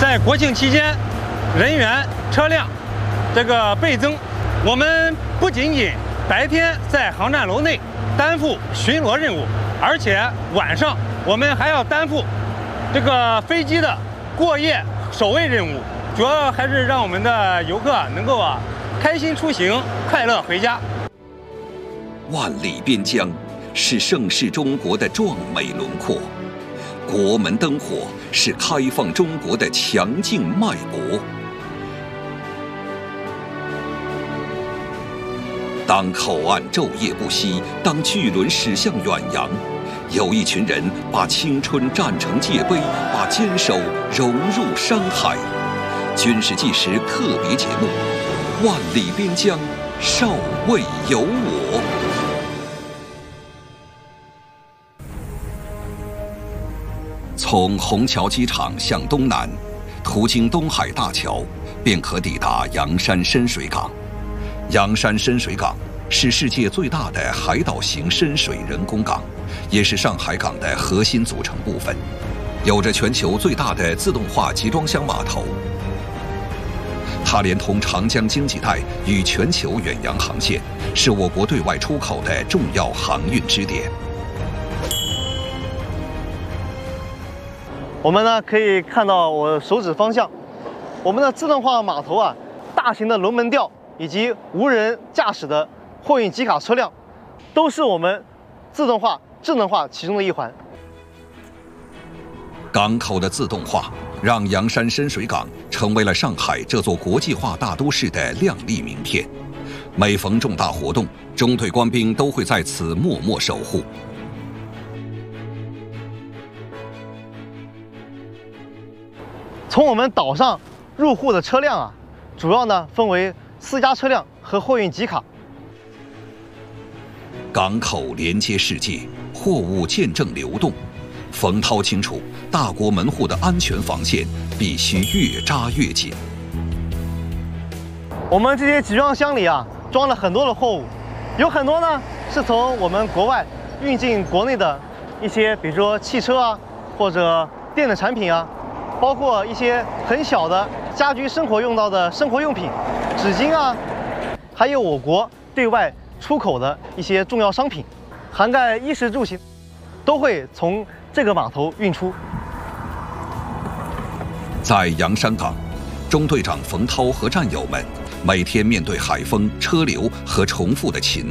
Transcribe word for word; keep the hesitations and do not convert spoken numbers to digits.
在国庆期间，人员车辆这个倍增，我们不仅仅白天在航站楼内担负巡逻任务，而且晚上我们还要担负这个飞机的过夜守卫任务，主要还是让我们的游客能够啊开心出行，快乐回家。 万里边疆是盛世中国的壮美轮廓，国门灯火是开放中国的强劲脉搏。当口岸昼夜不息，当巨轮驶向远洋，有一群人把青春战成界碑，把坚守融入山海。军事纪实特别节目《万里边疆，少尉有我》。从虹桥机场向东南，途经东海大桥，便可抵达洋山深水港。洋山深水港是世界最大的海岛型深水人工港，也是上海港的核心组成部分，有着全球最大的自动化集装箱码头。它连通长江经济带与全球远洋航线，是我国对外出口的重要航运支点。 我们呢可以看到我手指方向，我们的自动化码头啊，大型的龙门吊以及无人驾驶的货运集卡车辆，都是我们自动化、智能化其中的一环。 港口的自动化让洋山深水港成为了上海这座国际化大都市的亮丽名片。每逢重大活动，中队官兵都会在此默默守护。 从我们岛上入沪的车辆啊，主要呢分为私家车辆和货运集卡。 港口连接世界，货物见证流动。冯涛清楚，大国门户的安全防线必须越扎越紧。 我们这些集装箱里啊，装了很多的货物，有很多呢是从我们国外运进国内的一些，比如说汽车啊，或者电子产品啊。包括一些很小的家居生活用到的生活用品、纸巾啊，还有我国对外出口的一些重要商品，涵盖衣食住行，都会从这个码头运出。 在洋山港，中队长冯涛和战友们每天面对海风、车流和重复的勤